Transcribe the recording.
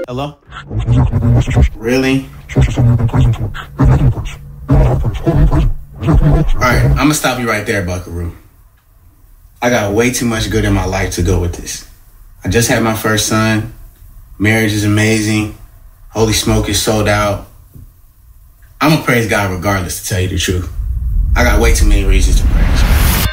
Hello? Really? Alright, I'm gonna stop you right there, Buckaroo. I got way too much good in my life to go with this. I just had my first son. Marriage is amazing. Holy Smoke is sold out. I'm gonna praise God regardless, to tell you the truth. I got way too many reasons to praise.